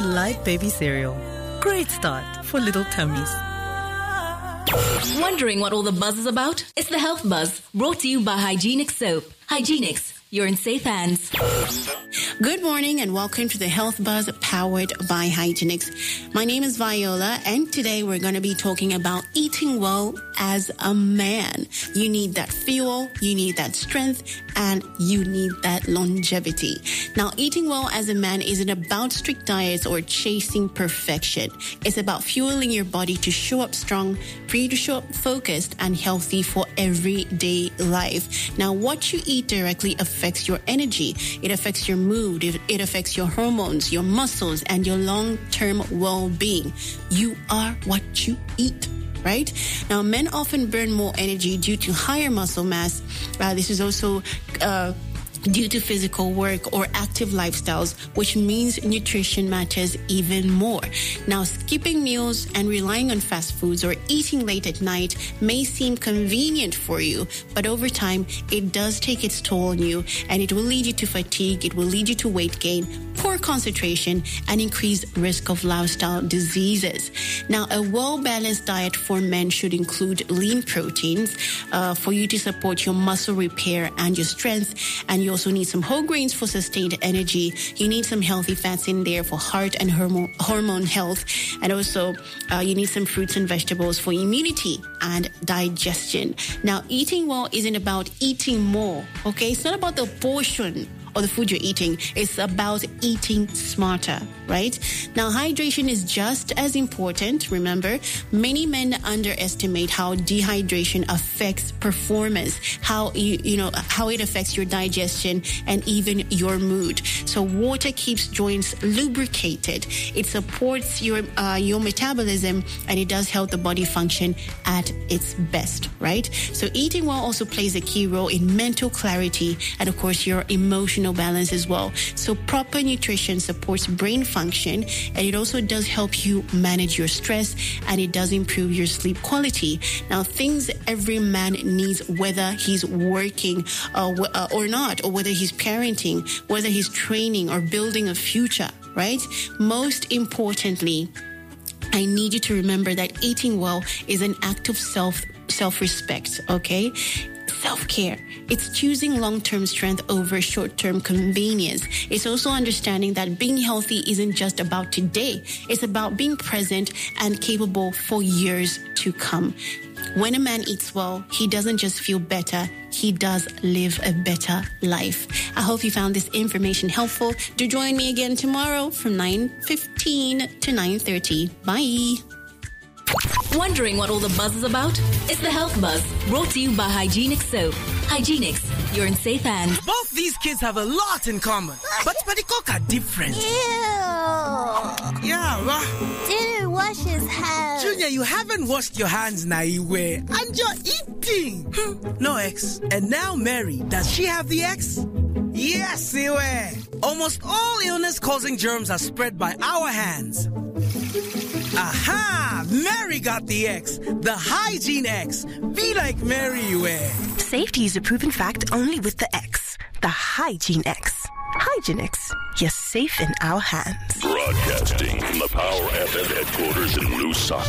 light baby cereal. Great start for little tummies. Wondering what all the buzz is about? It's the Health Buzz, brought to you by Hygienix Soap. Hygienix, you're in safe hands. Good morning and welcome to the Health Buzz powered by Hygienix. My name is Viola and today we're going to be talking about eating well as a man. You need that fuel, you need that strength, and you need that longevity. Now, eating well as a man isn't about strict diets or chasing perfection. It's about fueling your body to show up strong, for you to show up focused and healthy for everyday life. Now, what you eat directly affects your energy. It affects your mood. It affects your hormones, your muscles, and your long-term well-being. You are what you eat. Right? Now, men often burn more energy due to higher muscle mass. This is also due to physical work or active lifestyles, which means nutrition matters even more. Now, skipping meals and relying on fast foods or eating late at night may seem convenient for you, but over time, it does take its toll on you, and it will lead you to fatigue, it will lead you to weight gain, poor concentration, and increased risk of lifestyle diseases. Now, a well-balanced diet for men should include lean proteins for you to support your muscle repair and your strength, and you also need some whole grains for sustained energy. You need some healthy fats in there for heart and hormone health, and also you need some fruits and vegetables for immunity and digestion. Now, eating well isn't about eating more, okay? It's not about the portion or the food you're eating. It's about eating smarter, right? Now, hydration is just as important. Remember, many men underestimate how dehydration affects performance, how how it affects your digestion and even your mood. So water keeps joints lubricated. It supports your metabolism, and it does help the body function at its best, right? So eating well also plays a key role in mental clarity and, of course, your emotional balance as well. So proper nutrition supports brain function, and it also does help you manage your stress, and it does improve your sleep quality. Now, things every man needs, whether he's working or not, or whether he's parenting, whether he's training or building a future, right? Most importantly, I need you to remember that eating well is an act of self-respect, okay? Self-care. It's choosing long-term strength over short-term convenience. It's also understanding that being healthy isn't just about today. It's about being present and capable for years to come. When a man eats well, he doesn't just feel better, he does live a better life. I hope you found this information helpful. Do join me again tomorrow from 9:15 to 9:30. Bye. Wondering what all the buzz is about? It's the Health Buzz, brought to you by Hygienix Soap. Hygienix, you're in safe hands. Both these kids have a lot in common, but the cock are different. Ew. Yeah, Didn't wash his hands. Junior, you haven't washed your hands, Naiwe, and you're eating. No X. And now Mary, does she have the X? Yes, Iwe. Almost all illness-causing germs are spread by our hands. Aha! Mary got the X. The Hygiene X. Be like Mary, Iwe. Safety is a proven fact only with the X. The Hygiene X. Hygienix. You're safe in our hands. Broadcasting from the Power FM headquarters in Lusaka.